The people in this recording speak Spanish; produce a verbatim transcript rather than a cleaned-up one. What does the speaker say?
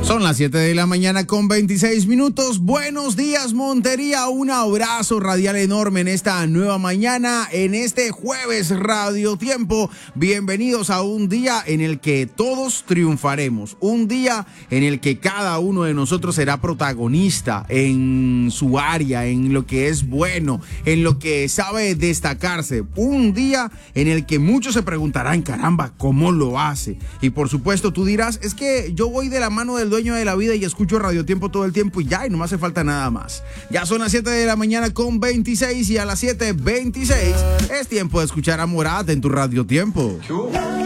Son las siete de la mañana con veintiséis minutos. Buenos días, Montería. Un abrazo radial enorme en esta nueva mañana, en este jueves Radio Tiempo. Bienvenidos a un día en el que todos triunfaremos. Un día en el que cada uno de nosotros será protagonista en su área, en lo que es bueno, en lo que sabe destacarse. Un día en el que muchos se preguntarán, caramba, ¿cómo lo hace? Y por supuesto tú dirás, es que yo voy de la mano del dueño de la vida y escucho Radio Tiempo todo el tiempo y ya, y no me hace falta nada más. Ya son las siete de la mañana con veintiséis y a las siete veintiséis es tiempo de escuchar a Morat en tu Radio Tiempo.